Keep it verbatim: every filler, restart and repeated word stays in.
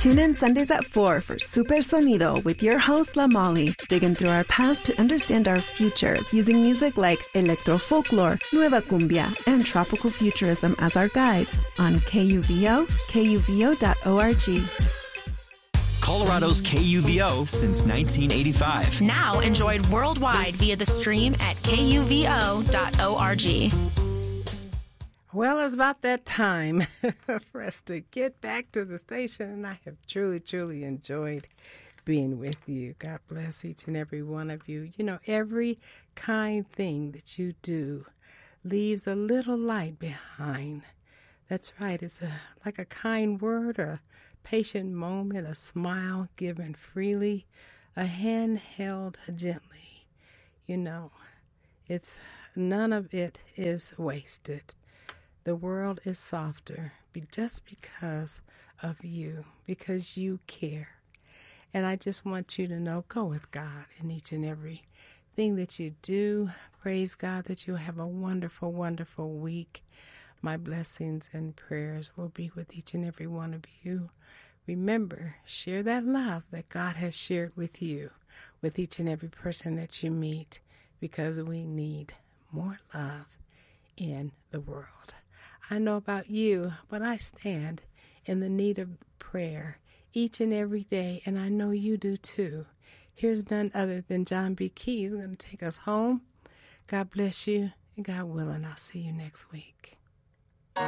Tune in Sundays at four for Super Sonido with your host, La Molly, digging through our past to understand our futures using music like electro folklore, nueva cumbia, and tropical futurism as our guides on K U V O, K U V O dot org. Colorado's K U V O since nineteen eighty-five. Now enjoyed worldwide via the stream at K U V O dot org. Well, it's about that time for us to get back to the station, and I have truly, truly enjoyed being with you. God bless each and every one of you. You know, every kind thing that you do leaves a little light behind. That's right. It's a, like a kind word, or a patient moment, a smile given freely, a hand held gently. You know, it's none of it is wasted. The world is softer be just because of you, because you care. And I just want you to know, go with God in each and every thing that you do. Praise God that you have a wonderful, wonderful week. My blessings and prayers will be with each and every one of you. Remember, share that love that God has shared with you, with each and every person that you meet, because we need more love in the world. I know about you, but I stand in the need of prayer each and every day, and I know you do too. Here's none other than John B. Key. He's going to take us home. God bless you, and God willing, I'll see you next week.